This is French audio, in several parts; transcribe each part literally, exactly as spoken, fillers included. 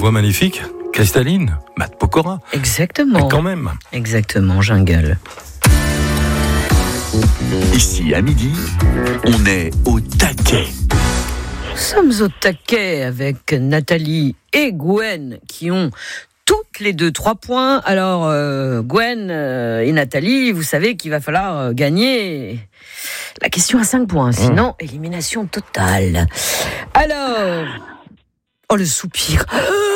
voix magnifique, cristalline, Matt Pokora. Exactement. Mais quand même. Exactement, jungle. Ici, à midi, on est au taquet. Nous sommes au taquet avec Nathalie et Gwen qui ont toutes les deux trois points. Alors, euh, Gwen euh, et Nathalie, vous savez qu'il va falloir euh, gagner la question à cinq points. Sinon, mmh. élimination totale. Alors... Oh, le soupir.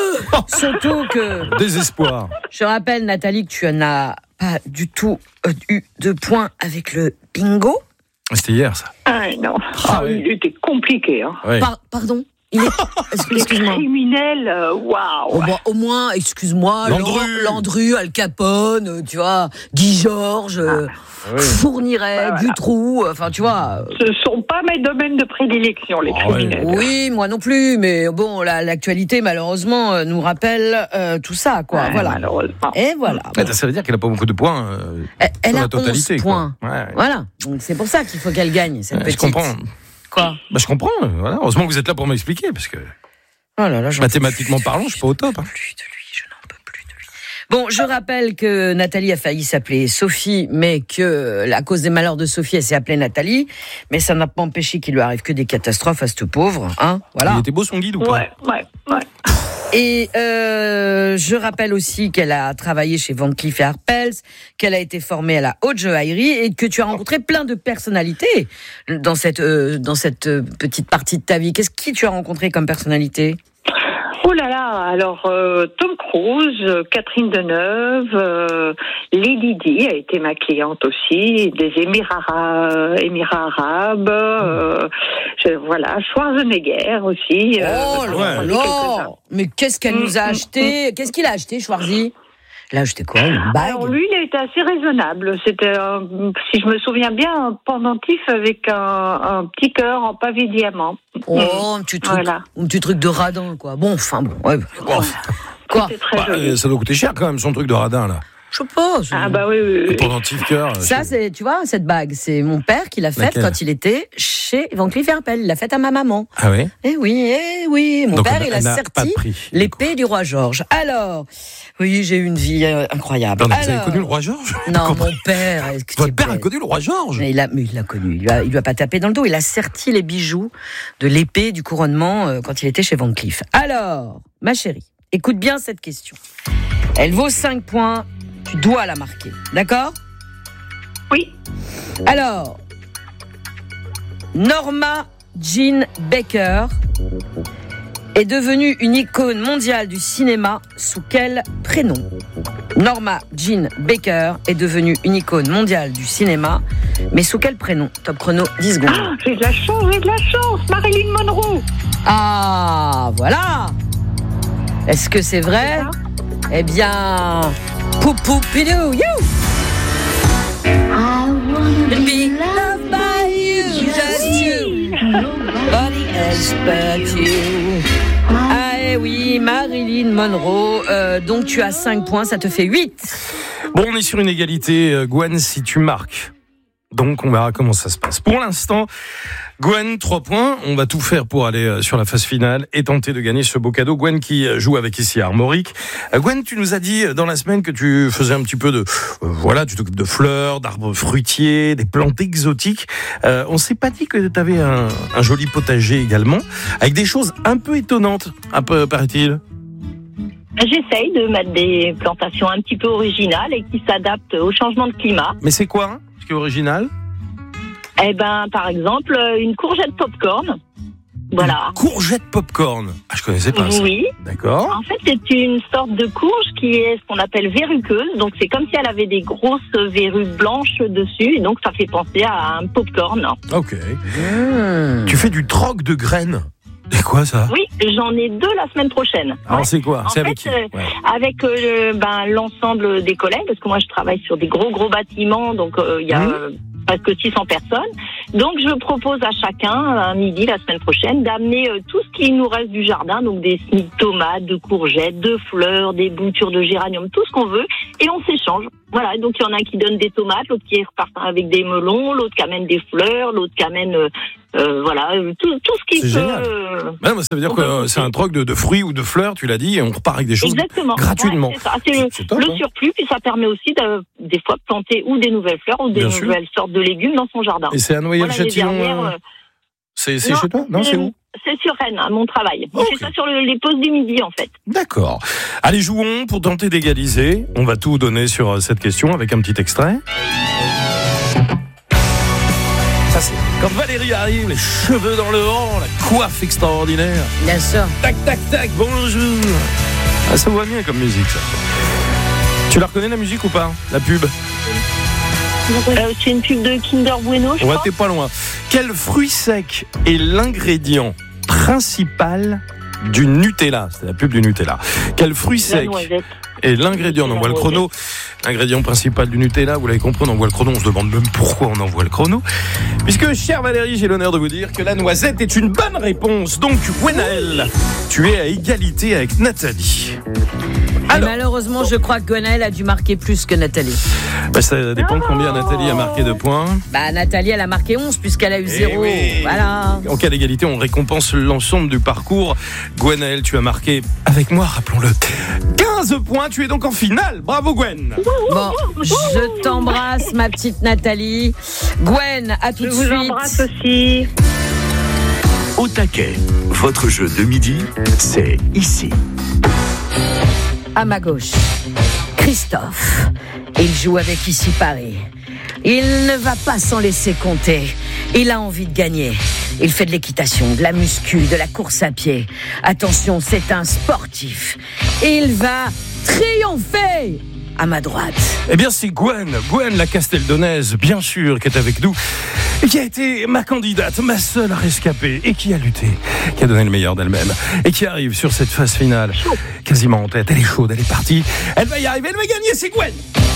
Surtout que... Désespoir. Je rappelle, Nathalie, que tu n'as pas du tout euh, eu de points avec le bingo. C'était hier, ça. Ah non, Ah, oh, oui. il était compliqué. Hein. Oui. Par- pardon il est... Excuse-moi. Criminel, euh, waouh. Oh, bon, au moins, excuse-moi, Landru. Landru, Al Capone, euh, tu vois, Guy Georges, euh, oui. Fourniret, Bah, voilà. Dutroux, enfin, tu vois. Ce sont pas mes domaines de prédilection, les Oh, criminels. Oui, moi non plus, mais bon, la, l'actualité, malheureusement, euh, nous rappelle euh, tout ça, quoi, Ouais, voilà. Malheureusement. Et voilà. Ouais, ça veut dire qu'elle n'a pas beaucoup de points. Euh, Elle, elle sur a la totalité, onze quoi. points. Ouais, ouais. Voilà, donc c'est pour ça qu'il faut qu'elle gagne, cette Ouais, petite. je comprends. Quoi Bah, je comprends. euh, Voilà. Heureusement que vous êtes là pour m'expliquer, parce que Oh là là, j'en mathématiquement parlant, je suis pas au top. peux Hein. plus de lui, je n'en peux plus de lui. Bon, je rappelle que Nathalie a failli s'appeler Sophie, mais que à cause des malheurs de Sophie, elle s'est appelée Nathalie. Mais ça n'a pas empêché qu'il lui arrive que des catastrophes à cette pauvre, hein. Voilà. Il était beau son guide ou pas? Ouais, ouais, ouais. Et euh, je rappelle aussi qu'elle a travaillé chez Van Cleef et Arpels, qu'elle a été formée à la haute joaillerie et que tu as rencontré plein de personnalités dans cette euh, dans cette euh, petite partie de ta vie. Qu'est-ce qui tu as rencontré comme personnalité? Oh là là, alors euh, Tom Cruise, euh, Catherine Deneuve, euh, Lady Di a été ma cliente aussi, des Émirats, Ara- Émirats Arabes, euh, je, voilà, Schwarzenegger aussi. euh, Oh j'en ai là entendu là! quelques-uns. Mais qu'est-ce qu'elle nous a acheté? Qu'est-ce qu'il a acheté, Schwarzy? Il a acheté quoi? Une bague? Alors lui, il a été assez raisonnable. C'était, un, si je me souviens bien, un pendentif avec un, un petit cœur en pavé diamant. Oh, un petit truc, Voilà. un petit truc de radin, quoi. Bon, enfin bon. Ouais. Bon, Quoi? C'était très bah, joli. euh, ça doit coûter cher quand même, son truc de radin, là. Je sais pas. je- Ah bah oui, oui, oui. Le pendentif cœur. euh, Ça, je- c'est, tu vois, cette bague, c'est mon père qui l'a faite Laquelle? quand il était chez Van Cleef et Arpels. Il l'a faite à ma maman. Ah oui. Eh oui, eh oui. Mon Donc, père, elle- il a elle n'a pas serti de prix, l'épée du roi Georges. Alors, oui, j'ai eu une vie euh, incroyable. Attendez, vous avez Alors- connu le roi Georges? Non, mon père. est-ce que Votre tu père a plais connu le roi Georges? Mais il a, mais il l'a connu. Il lui a, il lui a pas tapé dans le dos. Il a serti les bijoux de l'épée du couronnement euh, quand il était chez Van Cleef. Alors, ma chérie, écoute bien cette question. Elle vaut cinq points. Tu dois la marquer. D'accord? Oui. Alors, Norma Jean Baker est devenue une icône mondiale du cinéma sous quel prénom? Norma Jean Baker est devenue une icône mondiale du cinéma, mais sous quel prénom? Top chrono, dix secondes. Ah, j'ai de la chance, j'ai de la chance. Marilyn Monroe. Ah, voilà. Est-ce que c'est vrai? Eh bien, poupou pidou, you. Be loved by you, just you. Nobody else but you. Ah eh oui, Marilyn Monroe. Euh, donc tu as cinq points, ça te fait huit. Bon, on est sur une égalité, euh, Gwen, si tu marques. Donc, on verra comment ça se passe. Pour l'instant, Gwen, trois points. On va tout faire pour aller euh, sur la phase finale et tenter de gagner ce beau cadeau. Gwen qui euh, joue avec ici à Armorique. Euh, Gwen, tu nous as dit euh, dans la semaine que tu faisais un petit peu de... euh, voilà, tu t'occupes de fleurs, d'arbres fruitiers, des plantes exotiques. Euh, on s'est pas dit que tu avais un, un joli potager également, avec des choses un peu étonnantes, un peu, paraît-il. J'essaye de mettre des plantations un petit peu originales et qui s'adaptent au changement de climat. Mais c'est quoi, hein, ce qui est original? Eh ben, par exemple, une courgette popcorn. Voilà. Courgette popcorn. Ah, je connaissais pas ça. Oui. D'accord. En fait, c'est une sorte de courge qui est ce qu'on appelle verruqueuse. Donc, c'est comme si elle avait des grosses verrues blanches dessus. Et donc, ça fait penser à un popcorn. Ok. Mmh. Tu fais du troc de graines. C'est quoi ça? Oui, j'en ai deux la semaine prochaine. Alors c'est quoi? En C'est fait, avec qui? euh, Ouais. Avec euh, ben, l'ensemble des collègues, parce que moi je travaille sur des gros gros bâtiments, donc il euh, y a Mmh. euh, presque six cents personnes. Donc je propose à chacun, à midi la semaine prochaine, d'amener euh, tout ce qui nous reste du jardin, donc des semis de tomates, de courgettes, de fleurs, des boutures de géranium, tout ce qu'on veut, et on s'échange. Voilà, donc il y en a qui donnent des tomates, l'autre qui repart avec des melons, l'autre qui amène des fleurs, l'autre qui amène euh, euh, voilà tout, tout ce qui c'est peut. Génial. Euh, bah, ça veut dire que euh, c'est un troc de, de fruits ou de fleurs, tu l'as dit, et on repart avec des choses Exactement. gratuitement. Ouais, c'est ça. C'est le, c'est top, le hein. surplus, puis ça permet aussi de, des fois de planter ou des nouvelles fleurs ou des Bien nouvelles sûr. sortes de légumes dans son jardin. Et c'est à Noyelles-Châtillon. Voilà, les dernières, euh... C'est, c'est non, chez toi? Non, c'est où? C'est sur Rennes, à mon travail. On Okay. fait ça sur le, les pauses du midi, en fait. D'accord. Allez, jouons pour tenter d'égaliser. On va tout donner sur euh, cette question avec un petit extrait. Ça, c'est quand Valérie arrive, les cheveux dans le vent, la coiffe extraordinaire. Bien sûr. Tac, tac, tac, bonjour. Ah, ça voit bien comme musique, ça. Tu la reconnais, la musique, ou pas? La pub? Euh, c'est une pub de Kinder Bueno, je Ouais, crois. t'es pas loin. Quel fruit sec est l'ingrédient principal du Nutella? C'est la pub du Nutella. Quel fruit La sec noisette. est l'ingrédient? On envoie le chrono. L'ingrédient principal du Nutella, vous l'avez compris, on envoie le chrono. On se demande même pourquoi on envoie le chrono. Puisque, chère Valérie, j'ai l'honneur de vous dire que la noisette est une bonne réponse. Donc, Gwenaël, tu es à égalité avec Nathalie. Et Alors, malheureusement, je crois que Gwenaël a dû marquer plus que Nathalie. bah, ça dépend de combien Nathalie a marqué de points. Bah, Nathalie, elle a marqué onze puisqu'elle a eu zéro. oui. Voilà. En cas d'égalité, on récompense l'ensemble du parcours. Gwenaël, tu as marqué, avec moi, rappelons-le, quinze points. Tu es donc en finale. Bravo, Gwen. Bon, je t'embrasse, ma petite Nathalie. Gwen, à tout Je de vous suite. embrasse aussi. Au taquet, votre jeu de midi, c'est ici. À ma gauche, Christophe. Il joue avec Ici Paris. Il ne va pas s'en laisser compter. Il a envie de gagner. Il fait de l'équitation, de la muscu, de la course à pied. Attention, c'est un sportif. Il va triompher. À ma droite. Eh bien, c'est Gwen, Gwen la Casteldonnaise, bien sûr, qui est avec nous, et qui a été ma candidate, ma seule rescapée, et qui a lutté, qui a donné le meilleur d'elle-même, et qui arrive sur cette phase finale, quasiment en tête. Elle est chaude, elle est partie, elle va y arriver, elle va gagner, c'est Gwen.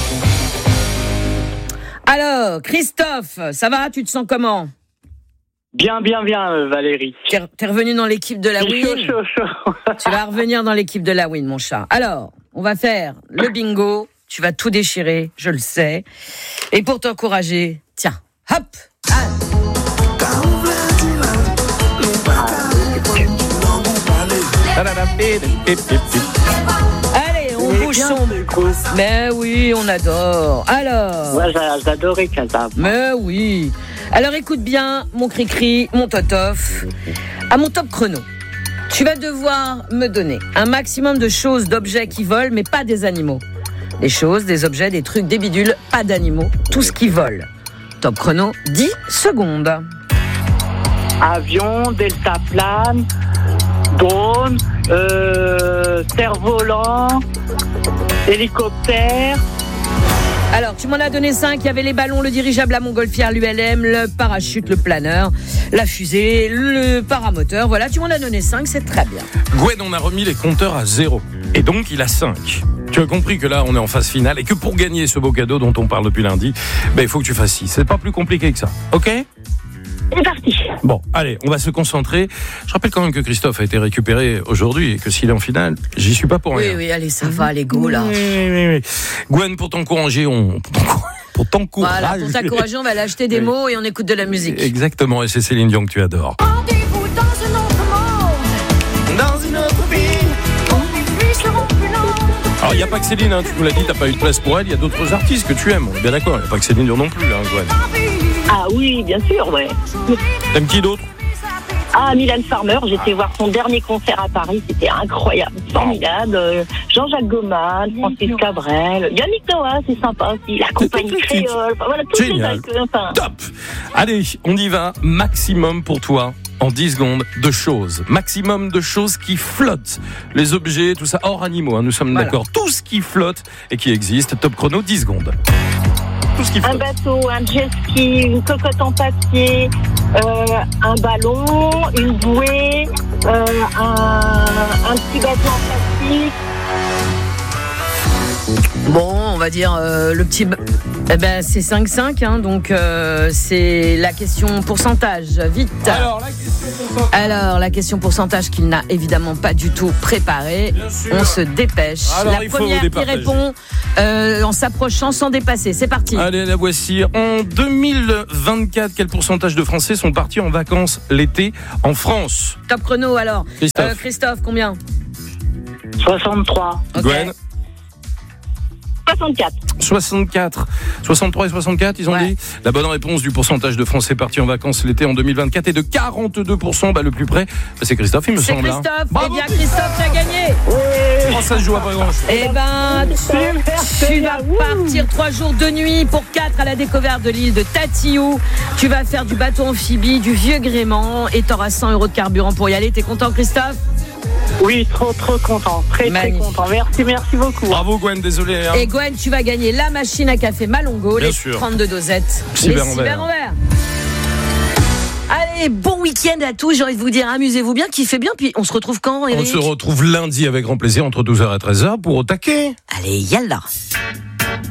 Alors, Christophe, ça va? Tu te sens comment? Bien, bien, bien, euh, Valérie. T'es t'es revenu dans l'équipe de la Chaud, Win. chaud, chaud. Tu vas revenir dans l'équipe de la Win, mon chat. Alors, on va faire le bingo. Tu vas tout déchirer, je le sais. Et pour t'encourager, tiens, hop, allez, on bouge son. Mais oui, on adore. Alors. Ouais, j'a- j'adorais Casa. Mais oui. Alors écoute bien, mon cri-cri, mon totof. À mon top chrono, tu vas devoir me donner un maximum de choses, d'objets qui volent, mais pas des animaux. Des choses, des objets, des trucs, des bidules, pas d'animaux, tout ce qui vole. Top chrono, dix secondes. Avion, deltaplane, drone, euh, cerf-volant, hélicoptère. Alors, tu m'en as donné cinq. Il y avait les ballons, le dirigeable à montgolfière, l'U L M, le parachute, le planeur, la fusée, le paramoteur. Voilà, tu m'en as donné cinq, c'est très bien. Gwen, on a remis les compteurs à zéro, et donc il a cinq. Tu as compris que là, on est en phase finale, et que pour gagner ce beau cadeau dont on parle depuis lundi, ben, il faut que tu fasses six. C'est pas plus compliqué que ça, ok ? C'est parti. Bon, allez, on va se concentrer. Je rappelle quand même que Christophe a été récupéré aujourd'hui et que s'il est en finale, j'y suis pas pour Oui, rien. oui, allez, ça va, les go, là. Oui, oui, oui. Gwen, pour t'encourager, on... pour t'encourager. Voilà, pour t'encourager, on va l'acheter des Oui. mots et on écoute de la musique. Exactement, et c'est Céline Dion que tu adores. Rendez-vous dans un autre monde, Dans une autre ville. où les nuits seront plus longues. Alors, il n'y a pas que Céline, hein, tu nous l'as dit, t'as pas eu de place pour elle, il y a d'autres artistes que tu aimes, on est bien d'accord, il n'y a pas que Céline Dion non plus, hein, Gwen. Ah oui, bien sûr, ouais. T'aimes qui d'autre? Ah, Mylène Farmer, j'ai été voir son dernier concert à Paris, c'était incroyable, formidable. Euh, Jean-Jacques Goldman, Francis Cabrel, Yannick Noah, c'est sympa aussi, la compagnie créole, enfin, voilà, tous les Génial. mecs, enfin. Top. Allez, on y va, maximum pour toi. En dix secondes, de choses. Maximum de choses qui flottent. Les objets, tout ça, hors animaux, hein, nous sommes Voilà. d'accord. Tout ce qui flotte et qui existe. Top chrono, dix secondes. Tout ce qui Un flotte. bateau, un jet ski, une cocotte en papier, euh, un ballon, une bouée, euh, un, un petit bateau en plastique. Bon, on va dire euh, le petit... Eh ben, c'est cinq cinq, hein, donc euh, c'est la question pourcentage. Vite. Alors, la question pourcentage. Alors, la question pourcentage qu'il n'a évidemment pas du tout préparée. Bien sûr. On se dépêche. Alors, la il faut première vous qui départager. répond euh, en s'approchant sans dépasser. C'est parti. Allez, la voici. En deux mille vingt-quatre, quel pourcentage de Français sont partis en vacances l'été en France? Top chrono alors. Christophe. Euh, Christophe, combien? soixante-trois. Ok. Gwen, soixante-quatre. soixante-quatre. soixante-trois et soixante-quatre, ils ont Ouais. dit. La bonne réponse du pourcentage de Français partis en vacances l'été en deux mille vingt-quatre est de quarante-deux pour cent. Bah, le plus près, bah, c'est Christophe, il me C'est semble. hein. Christophe. Eh Bravo, bien, Christophe, tu as gagné. Oh, ça se joue à pas grand chose. Eh ben, tu vas partir trois jours de nuit pour quatre à la découverte de l'île de Tatiou. Tu vas faire du bateau amphibie, du vieux gréement et t'auras cent euros de carburant pour y aller. T'es content, Christophe? Oui, trop, trop content. Très, Magnifique. très content. Merci, merci beaucoup. Bravo, Gwen, désolé. hein. Et Gwen, tu vas gagner la machine à café Malongo, Bien les sûr. trente-deux dosettes, Cyber les en cyber verre. en verre. Allez, bon week-end à tous. J'ai envie de vous dire, amusez-vous bien, kiffez bien. Puis on se retrouve quand, On Eric? se retrouve lundi avec grand plaisir entre douze heures et treize heures pour Au taquet. Allez, yallah.